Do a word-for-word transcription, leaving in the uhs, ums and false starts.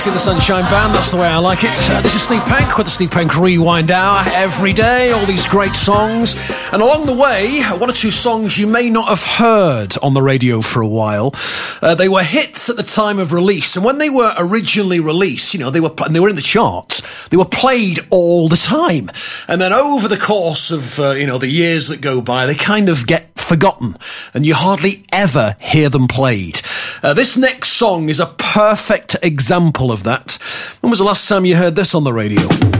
Daisy and the Sunshine Band, that's the way I like it. Uh, this is Steve Pank with the Steve Pank Rewind Hour. Every day, all these great songs. And along the way, one or two songs you may not have heard on the radio for a while. Uh, they were hits at the time of release. And when they were originally released, you know, they were, and they were in the charts, they were played all the time. And then over the course of, uh, you know, the years that go by, they kind of get forgotten. And you hardly ever hear them played. Uh, this next song is a perfect example of that. When was the last time you heard this on the radio?